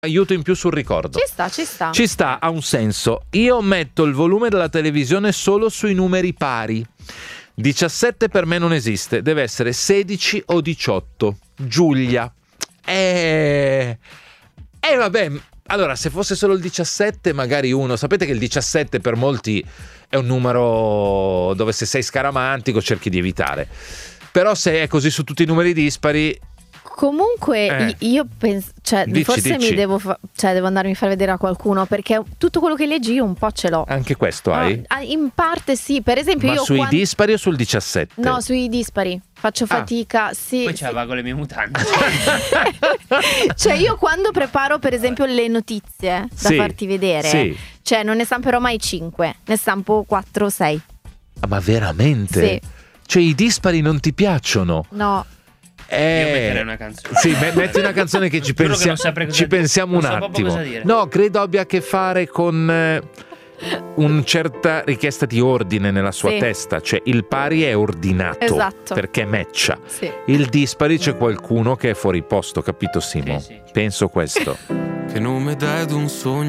aiuto in più sul ricordo. Ci sta, ha un senso. Io metto il volume della televisione solo sui numeri pari. 17 per me non esiste, deve essere 16 o 18. Giulia. Vabbè, allora se fosse solo il 17 magari uno, sapete che il 17 per molti è un numero dove se sei scaramantico cerchi di evitare, però se è così su tutti i numeri dispari. Comunque io penso, forse dici. mi devo andarmi a far vedere a qualcuno, perché tutto quello che leggi io un po' ce l'ho. Anche questo hai? In parte sì, per esempio. Ma io sui dispari o sul 17? No, sui dispari. Faccio fatica, sì. Poi ce la va con le mie mutande. Cioè io quando preparo per esempio le notizie da farti vedere, cioè non ne stamperò mai 5, ne stampo 4 o 6. Ma veramente? Sì. Cioè i dispari non ti piacciono? No. Io metterei una canzone. Sì, metti una canzone che ci pensiamo un attimo. No, credo abbia a che fare con una certa richiesta di ordine nella sua testa. Cioè il pari è ordinato, esatto, perché matcha. Sì. Il dispari c'è qualcuno che è fuori posto, capito Simo? Sì. Penso questo. Che nome dai ad un sogno